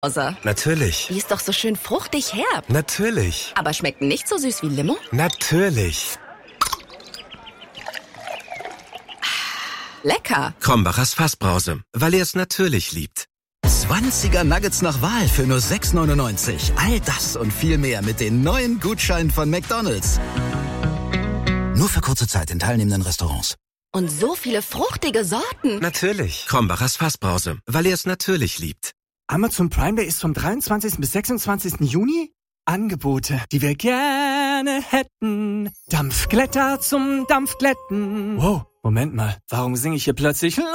Natürlich. Die ist doch so schön fruchtig herb. Natürlich. Aber schmeckt nicht so süß wie Limo? Natürlich. Lecker. Krombacher Fassbrause, weil er es natürlich liebt. 20er Nuggets nach Wahl für nur 6,99. All das und viel mehr mit den neuen Gutscheinen von McDonald's. Nur für kurze Zeit in teilnehmenden Restaurants. Und so viele fruchtige Sorten. Natürlich. Krombachers Fassbrause, weil er es natürlich liebt. Amazon Prime Day ist vom 23. bis 26. Juni. Angebote, die wir gerne hätten. Dampfglätter zum Dampfglätten. Wow, Moment mal, warum singe ich hier plötzlich